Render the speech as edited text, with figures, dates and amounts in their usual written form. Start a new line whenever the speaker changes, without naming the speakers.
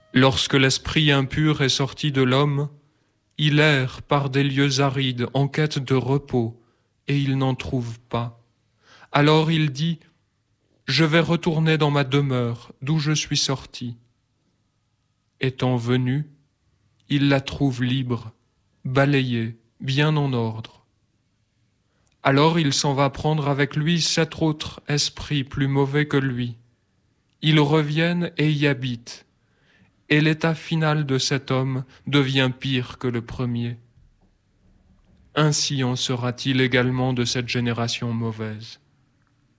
Lorsque l'esprit impur est sorti de l'homme, il erre par des lieux arides en quête de repos, et il n'en trouve pas. Alors il dit, je vais retourner dans ma demeure d'où je suis sorti. Étant venu, il la trouve libre, balayée, bien en ordre. Alors il s'en va prendre avec lui 7 autres esprits plus mauvais que lui. Ils reviennent et y habitent, et l'état final de cet homme devient pire que le premier. Ainsi en sera-t-il également de cette génération mauvaise.